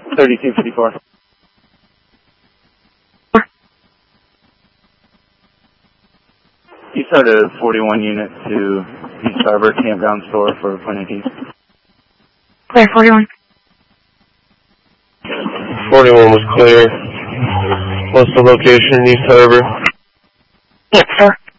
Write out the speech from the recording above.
3254. You started a 41 unit to East Harbor Campground Store for Point 19. Clear, 41. 41 was clear. What's the location in East Harbor? Yes, sir.